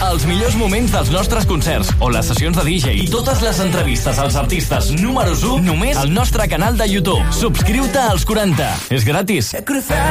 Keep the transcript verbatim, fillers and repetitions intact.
Els millors moments dels nostres concerts o les sessions de D J i totes les entrevistes als artistes números u només al nostre canal de YouTube. Subscriu-te als quaranta. És gratis.